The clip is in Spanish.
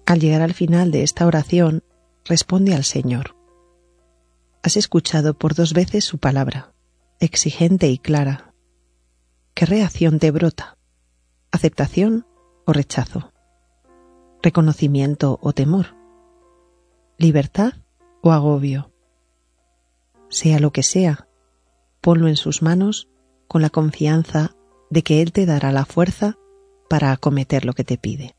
Al llegar al final de esta oración, responde al Señor. Has escuchado por 2 veces su palabra, exigente y clara. ¿Qué reacción te brota? ¿Aceptación o rechazo? ¿Reconocimiento o temor? ¿Libertad o agobio? Sea lo que sea, ponlo en sus manos con la confianza de que Él te dará la fuerza para acometer lo que te pide.